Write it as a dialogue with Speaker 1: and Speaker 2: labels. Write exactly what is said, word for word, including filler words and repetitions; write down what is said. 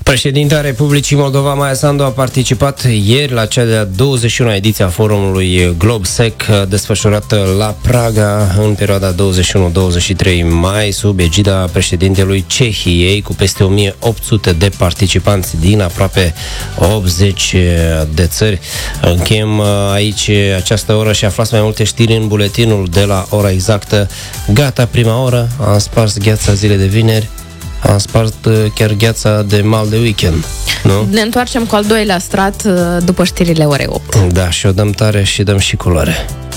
Speaker 1: Președinta Republicii Moldova, Maia Sandu, a participat ieri la cea de-a douăzeci și una ediție a forumului GlobSec, desfășurată la Praga în perioada douăzeci și unu douăzeci și trei mai, sub egida președintelui Cehiei, cu peste o mie opt sute de participanți din aproape optzeci de țări. Încheiem aici această oră și aflați mai multe știri în buletinul de la ora exactă. Gata, prima oră, am spars gheața zile de vineri, am spart chiar gheața de mal de weekend, nu?
Speaker 2: Ne întoarcem cu al doilea strat după știrile orei opt.
Speaker 1: Da, și o dăm tare și dăm și culoare.